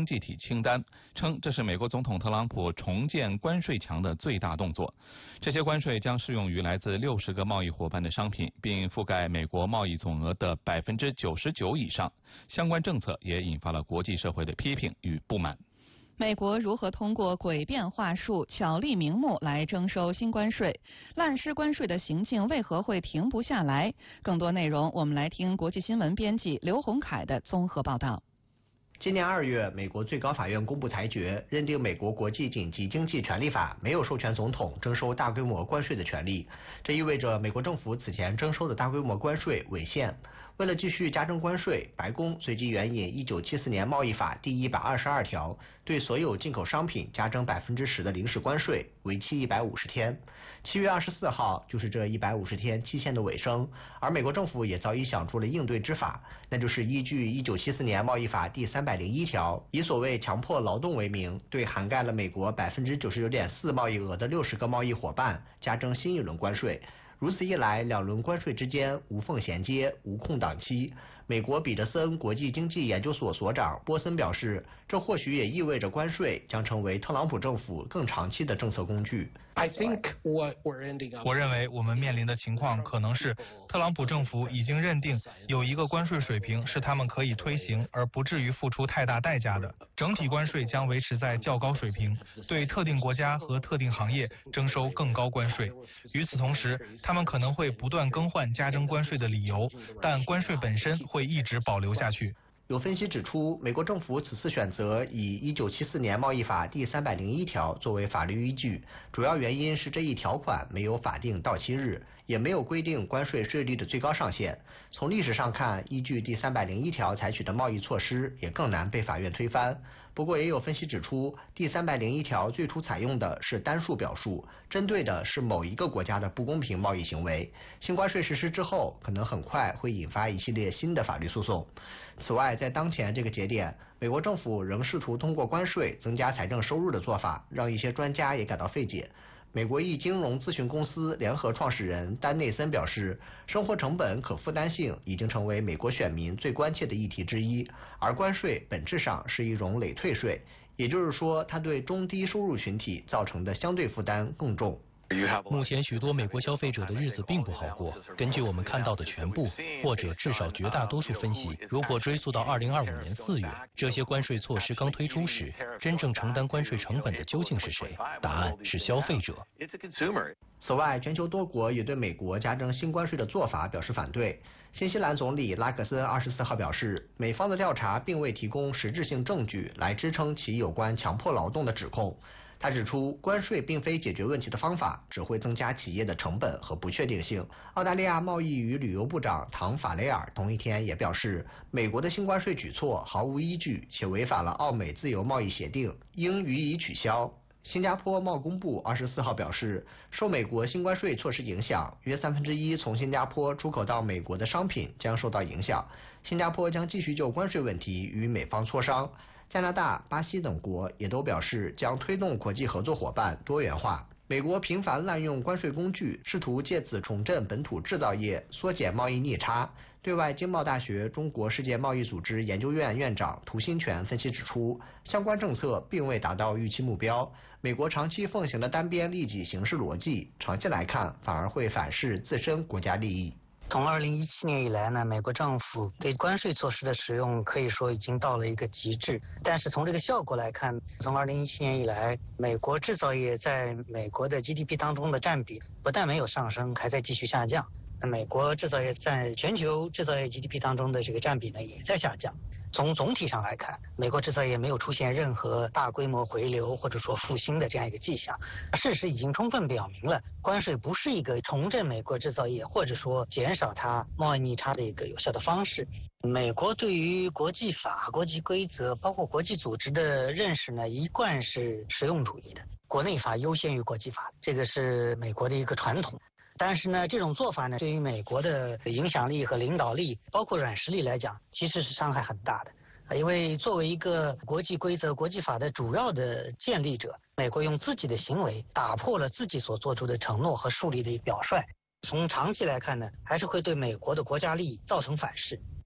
经济体清单，称这是美国总统特朗普重建关税墙的最大动作。这些关税将适用于来自60个贸易伙伴的商品，并覆盖美国贸易总额的99%以上。相关政策也引发了国际社会的批评与不满。 美国如何通过诡辩话术、巧立名目来征收新关税？滥施关税的行径为何会停不下来？更多内容，我们来听国际新闻编辑刘洪凯的综合报道。 今年2月，美国最高法院公布裁决，认定美国国际紧急经济权利法没有授权总统征收大规模关税的权利。这意味着美国政府此前征收的大规模关税违宪。为了继续加征关税，白宫随即援引1974年贸易法第122条，对所有进口商品加征10%的临时关税，为期150天。7月24号就是这150天期限的尾声，而美国政府也早已想出了应对之法，那就是依据1974年贸易法第301条，以所谓强迫劳动为名，对涵盖了美国99.4%贸易额的60个贸易伙伴加征新一轮关税。如此一来，两轮关税之间无缝衔接，无空档期。美国彼得森国际经济研究所所长波森表示，这或许也意味着关税将成为特朗普政府更长期的政策工具。 我认为我们面临的情况可能是，特朗普政府已经认定有一个关税水平是他们可以推行而不至于付出太大代价的，整体关税将维持在较高水平，对特定国家和特定行业征收更高关税。与此同时，他们可能会不断更换加征关税的理由，但关税本身会一直保留下去。 有分析指出，美国政府此次选择以1974年贸易法第301条作为法律依据，主要原因是这一条款没有法定到期日，也没有规定关税税率的最高上限。从历史上看，依据第301条采取的贸易措施也更难被法院推翻。不过也有分析指出，第301条最初采用的是单数表述，针对的是某一个国家的不公平贸易行为。新关税实施之后，可能很快会引发一系列新的法律诉讼。此外，在当前这个节点，美国政府仍试图通过关税增加财政收入的做法，让一些专家也感到费解。美国一金融咨询公司联合创始人丹内森表示，生活成本可负担性已经成为美国选民最关切的议题之一，而关税本质上是一种累退税，也就是说，它对中低收入群体造成的相对负担更重。 目前许多美国消费者的日子并不好过。根据我们看到的全部，或者至少绝大多数分析，如果追溯到2025年4月，这些关税措施刚推出时，真正承担关税成本的究竟是谁？答案是消费者。 此外，全球多国也对美国加征新关税的做法表示反对。新西兰总理拉克森24号表示，美方的调查并未提供实质性证据来支撑其有关强迫劳动的指控。他指出，关税并非解决问题的方法，只会增加企业的成本和不确定性。澳大利亚贸易与旅游部长唐法雷尔同一天也表示，美国的新关税举措毫无依据，且违反了澳美自由贸易协定，应予以取消。新加坡贸工部24号表示，受美国新关税措施影响，约1/3从新加坡出口到美国的商品将受到影响。新加坡将继续就关税问题与美方磋商。加拿大、巴西等国也都表示将推动国际合作伙伴多元化。美国频繁滥用关税工具，试图借此重振本土制造业，缩减贸易逆差。对外经贸大学中国世界贸易组织研究院院长涂新全分析指出，相关政策并未达到预期目标。美国长期奉行的单边利己行事逻辑，长期来看反而会反噬自身国家利益。 从2017年以来呢，美国政府对关税措施的使用可以说已经到了一个极致。但是从这个效果来看，从2017年以来，美国制造业在美国的 GDP 当中的占比不但没有上升，还在继续下降。美国制造业在全球制造业 GDP 当中的这个占比呢也在下降。从总体上来看，美国制造业没有出现任何大规模回流或者说复兴的这样一个迹象。事实已经充分表明了，关税不是一个重振美国制造业或者说减少它贸易逆差的一个有效的方式。美国对于国际法、国际规则包括国际组织的认识呢，一贯是实用主义的，国内法优先于国际法，这个是美国的一个传统。但是呢，这种做法呢，对于美国的影响力和领导力，包括软实力来讲，其实是伤害很大的。因为作为一个国际规则、国际法的主要的建立者，美国用自己的行为打破了自己所做出的承诺和树立的表率。从长期来看呢，还是会对美国的国家利益造成反噬。